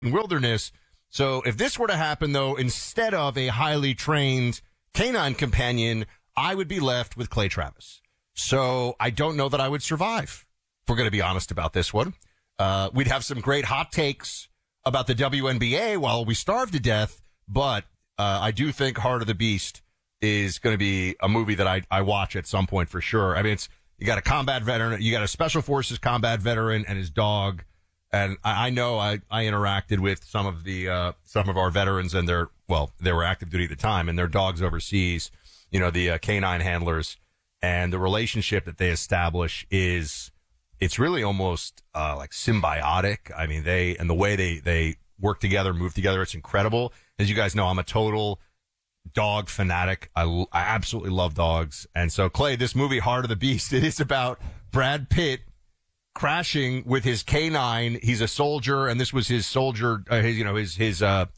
wilderness. So if this were to happen, though, instead of a highly trained canine companion, I would be left with Clay Travis. So I don't know that I would survive, if we're going to be honest about this one. We'd have some great hot takes about the WNBA while we starve to death, but I do think Heart of the Beast is going to be a movie that I watch at some point for sure. I mean, you got a combat veteran, you got a Special Forces combat veteran and his dog. And I know I interacted with some of our veterans and they were active duty at the time, and their dogs overseas, the canine handlers, and the relationship that they establish it's really almost like symbiotic. I mean, the way they work together, move together, it's incredible. As you guys know, I'm a total dog fanatic. I absolutely love dogs. And so, Clay, this movie, Heart of the Beast, it is about Brad Pitt crashing with his canine. He's a soldier, and this was his soldier, his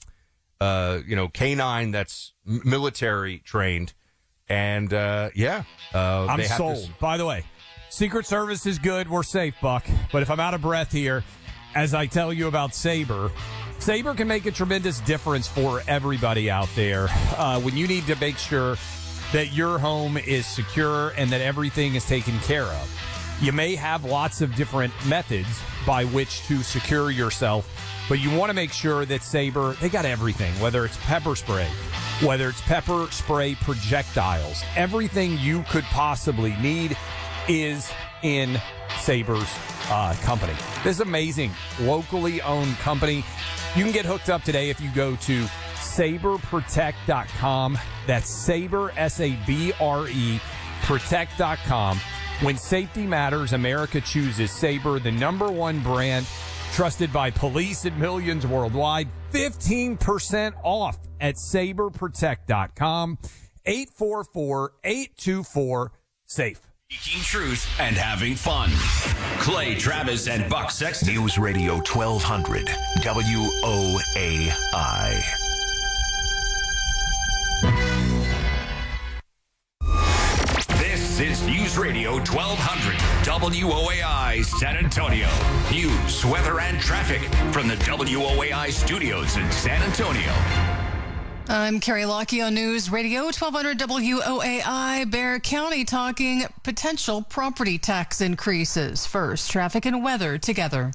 canine that's military trained. And, I'm sold. By the way, Secret Service is good. We're safe, Buck. But if I'm out of breath here, as I tell you about Sabre can make a tremendous difference for everybody out there. When you need to make sure that your home is secure and that everything is taken care of. You may have lots of different methods by which to secure yourself, but you want to make sure that Sabre, they got everything, whether it's pepper spray, whether it's pepper spray projectiles, everything you could possibly need is in Sabre's company. This is amazing, locally owned company. You can get hooked up today if you go to saberprotect.com. That's Sabre, S-A-B-R-E, protect.com. When safety matters, America chooses Sabre, the number one brand trusted by police and millions worldwide. 15% off at saberprotect.com. 844-824-SAFE. Speaking truth and having fun. Clay Travis and Buck Sexton. News Radio 1200 WOAI. This is News Radio 1200 WOAI San Antonio. News, weather, and traffic from the WOAI studios in San Antonio. I'm Carrie Lockie on News Radio 1200 WOAI. Bexar County talking potential property tax increases. First, traffic and weather together.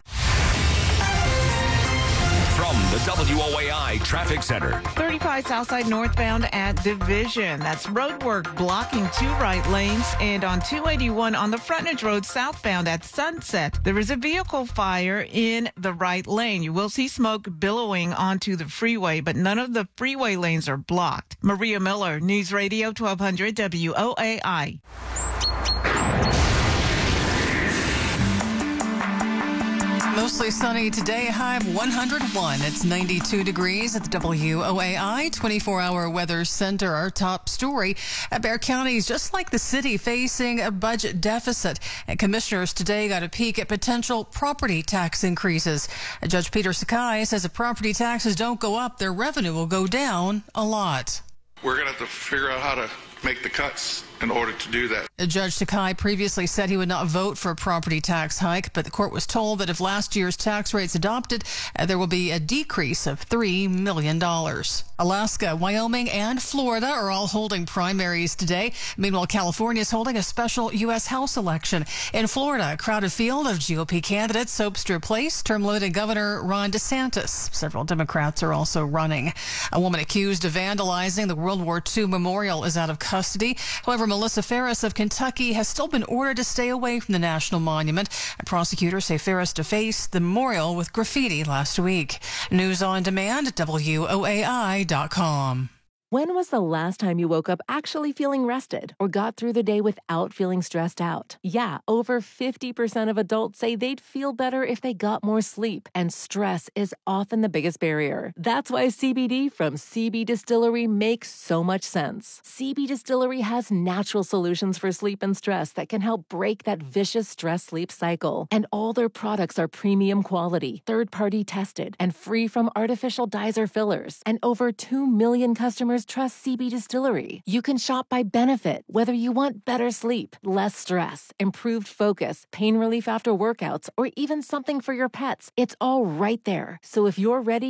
From the WOAI Traffic Center. 35 Southside northbound at Division. That's road work blocking 2 right lanes. And on 281 on the frontage road southbound at Sunset, there is a vehicle fire in the right lane. You will see smoke billowing onto the freeway, but none of the freeway lanes are blocked. Maria Miller, News Radio 1200 WOAI. Mostly sunny today, high of 101. It's 92 degrees at the WOAI 24-hour weather center. Our top story at Bexar County is just like the city facing a budget deficit. And commissioners today got a peek at potential property tax increases. Judge Peter Sakai says if property taxes don't go up, their revenue will go down a lot. We're going to have to figure out how to make the cuts in order to do that. Judge Sakai previously said he would not vote for a property tax hike, but the court was told that if last year's tax rates adopted, there will be a decrease of $3 million. Alaska, Wyoming, and Florida are all holding primaries today. Meanwhile, California is holding a special U.S. House election. In Florida, a crowded field of GOP candidates hopes to replace term-limited Governor Ron DeSantis. Several Democrats are also running. A woman accused of vandalizing the World War II memorial is out of custody. However, Melissa Ferris of Kentucky has still been ordered to stay away from the National Monument. Prosecutors say Ferris defaced the memorial with graffiti last week. News on demand at WOAI.com. When was the last time you woke up actually feeling rested or got through the day without feeling stressed out? Yeah, over 50% of adults say they'd feel better if they got more sleep, and stress is often the biggest barrier. That's why CBD from CB Distillery makes so much sense. CB Distillery has natural solutions for sleep and stress that can help break that vicious stress-sleep cycle. And all their products are premium quality, third-party tested, and free from artificial dyes or fillers. And over 2 million customers customers trust CB Distillery. You can shop by benefit, whether you want better sleep, less stress, improved focus, pain relief after workouts, or even something for your pets. It's all right there. So if you're ready